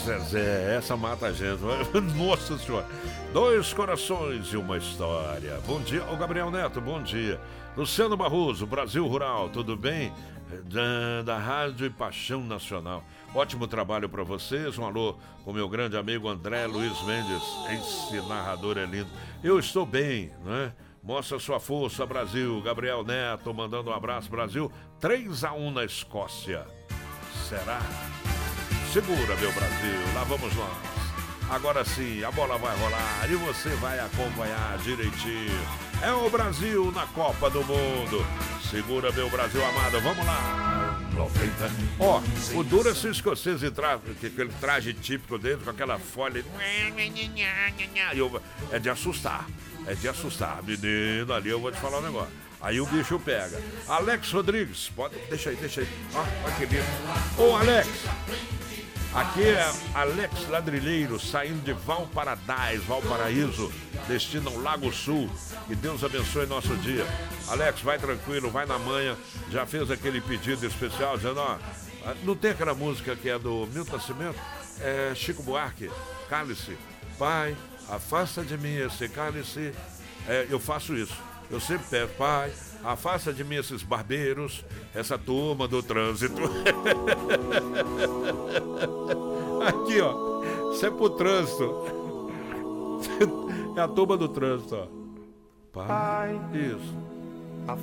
Zezé, essa mata a gente. Nossa senhora. Dois corações e uma história. Bom dia, ô Gabriel Neto, bom dia. Luciano Barroso, Brasil Rural, tudo bem? Da Rádio e Paixão Nacional. Ótimo trabalho para vocês. Um alô com meu grande amigo André Luiz Mendes. Esse narrador é lindo. Eu estou bem, né? Mostra sua força, Brasil. Gabriel Neto mandando um abraço, Brasil. 3-1 na Escócia. Será? Segura, meu Brasil. Lá vamos nós. Agora sim, a bola vai rolar e você vai acompanhar direitinho. É o Brasil na Copa do Mundo. Segura, meu Brasil amado. Vamos lá. 90. Ó, o duro é esse escocês aquele traje típico dele com aquela folha. É de assustar. É de assustar. Menino, ali eu vou te falar um negócio. Aí o bicho pega. Alex Rodrigues, pode. Deixa aí. Ó, que lindo. Ô, Alex. Aqui é Alex Ladrilheiro, saindo de Valparaíso, destino ao Lago Sul. Que Deus abençoe nosso dia. Alex, vai tranquilo, vai na manhã. Já fez aquele pedido especial, dizendo, ó, não tem aquela música que é do Milton Nascimento? É Chico Buarque, Cálice. Pai, afasta de mim esse cálice. Eu faço isso. Eu sempre peço, Pai, afasta de mim esses barbeiros, essa turma do trânsito. Aqui, ó. Isso é pro trânsito. É a turma do trânsito, ó. Pai, isso.